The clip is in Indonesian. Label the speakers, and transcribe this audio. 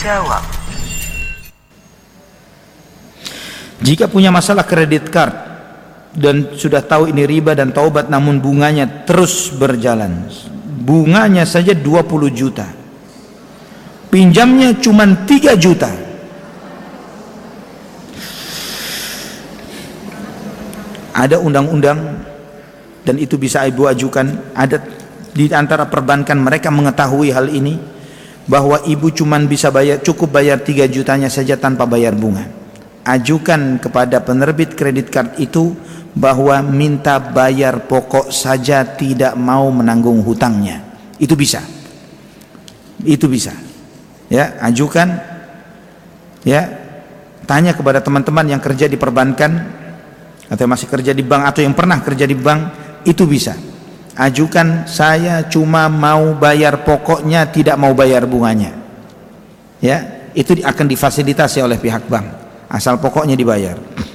Speaker 1: jawab.
Speaker 2: Jika punya masalah kredit card dan sudah tahu ini riba dan taubat, namun bunganya terus berjalan, bunganya saja 20 juta, pinjamnya cuma 3 juta, ada undang-undang dan itu bisa ibu ajukan. Ada di antara perbankan mereka mengetahui hal ini, bahwa ibu cuma bisa cukup bayar 3 jutanya saja tanpa bayar bunga. Ajukan kepada penerbit kredit card itu bahwa minta bayar pokok saja, tidak mau menanggung hutangnya. Itu bisa, ya. Ajukan, ya. Tanya kepada teman-teman yang kerja di perbankan atau masih kerja di bank atau yang pernah kerja di bank, itu bisa. Ajukan, saya cuma mau bayar pokoknya, tidak mau bayar bunganya, ya. Itu akan difasilitasi oleh pihak bank, asal pokoknya dibayar.